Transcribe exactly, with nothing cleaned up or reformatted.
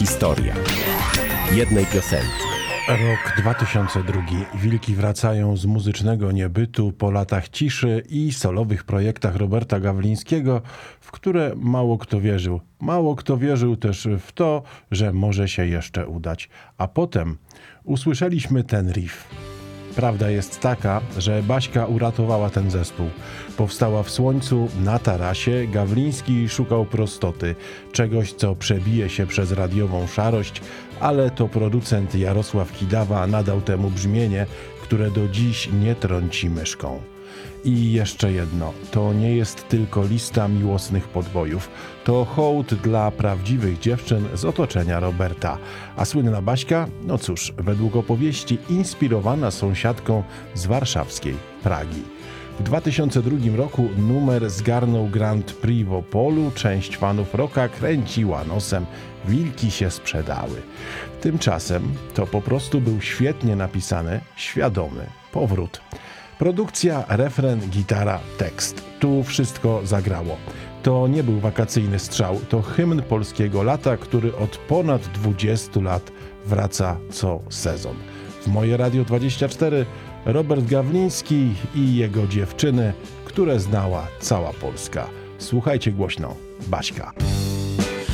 Historia jednej piosenki. Rok dwa tysiące drugi. Wilki wracają z muzycznego niebytu po latach ciszy i solowych projektach Roberta Gawlińskiego, w które mało kto wierzył. Mało kto wierzył też w to, że może się jeszcze udać. A potem usłyszeliśmy ten riff. Prawda jest taka, że Baśka uratowała ten zespół. Powstała w słońcu, na tarasie, Gawliński szukał prostoty, czegoś, co przebije się przez radiową szarość, ale to producent Jarosław Kidawa nadał temu brzmienie, które do dziś nie trąci myszką. I jeszcze jedno, to nie jest tylko lista miłosnych podbojów, to hołd dla prawdziwych dziewczyn z otoczenia Roberta. A słynna Baśka, no cóż, według opowieści inspirowana sąsiadką z warszawskiej Pragi. W dwa tysiące drugim roku numer zgarnął Grand Prix w Opolu, część fanów rocka kręciła nosem, wilki się sprzedały. Tymczasem to po prostu był świetnie napisany, świadomy powrót. Produkcja, refren, gitara, tekst. Tu wszystko zagrało. To nie był wakacyjny strzał, to hymn polskiego lata, który od ponad dwudziestu lat wraca co sezon. W Moje Radio dwadzieścia cztery Robert Gawliński i jego dziewczyny, które znała cała Polska. Słuchajcie głośno, Baśka.